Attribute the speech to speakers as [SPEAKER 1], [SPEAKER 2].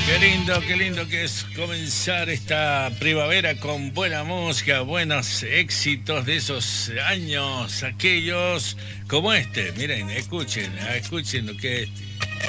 [SPEAKER 1] Qué lindo que es comenzar esta primavera con buena música, buenos éxitos de esos años, aquellos como este. Miren, escuchen lo que